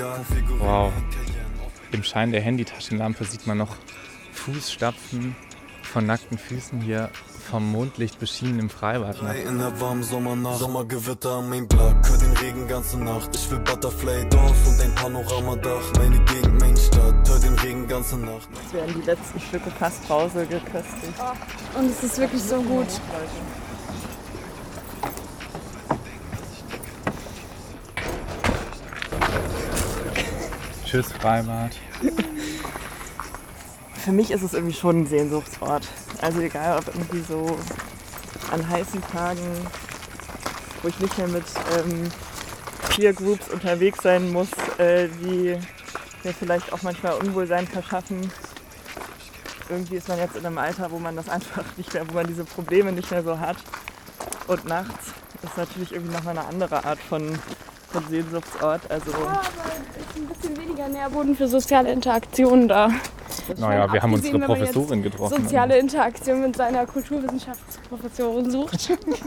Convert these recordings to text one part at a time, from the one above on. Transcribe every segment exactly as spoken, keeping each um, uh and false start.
Wow. Im Schein der Handytaschenlampe sieht man noch Fußstapfen von nackten Füßen hier vom Mondlicht beschienen im Freibad. Ne? In der warmen Sommernacht, Sommergewitter an mein Blatt, hör den Regen ganze Nacht. Ich will Butterfly Dance und ein Panoramadach. Meine Gegend, meine Stadt, hör den Regen ganze Nacht. Es werden die letzten Stücke Fassbrause geköstigt. Oh, und es ist wirklich so gut. Tschüss, Freibad. Für mich ist es irgendwie schon ein Sehnsuchtsort. Also egal, ob irgendwie so an heißen Tagen, wo ich nicht mehr mit ähm, Peer Groups unterwegs sein muss, äh, die mir vielleicht auch manchmal Unwohlsein verschaffen. Irgendwie ist man jetzt in einem Alter, wo man das einfach nicht mehr, wo man diese Probleme nicht mehr so hat. Und nachts ist natürlich irgendwie nochmal eine andere Art von, von Sehnsuchtsort. Also Ja, aber es ist ein bisschen weniger Nährboden für soziale Interaktionen da. Naja, wir haben unsere Abgesehen, wenn man jetzt Professorin getroffen. Soziale Interaktion mit seiner Kulturwissenschaftsprofessorin sucht.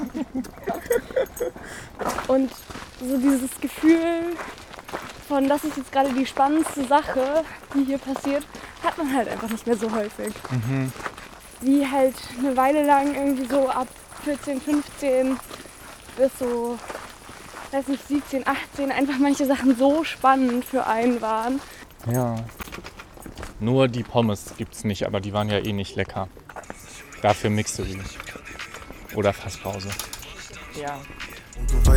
Und so dieses Gefühl von, das ist jetzt gerade die spannendste Sache, die hier passiert, hat man halt einfach nicht mehr so häufig. Mhm. Wie halt eine Weile lang irgendwie so ab vierzehn, fünfzehn bis so, weiß nicht, siebzehn, achtzehn einfach manche Sachen so spannend für einen waren. Ja. Nur die Pommes gibt's nicht, aber die waren ja eh nicht lecker. Dafür Mixery. Oder Fasspause. ja.